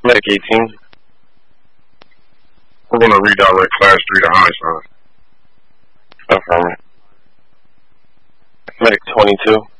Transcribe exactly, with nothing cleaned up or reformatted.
Medic eighteen. We're going to redirect class three to high side. Affirmative. Medic twenty-two.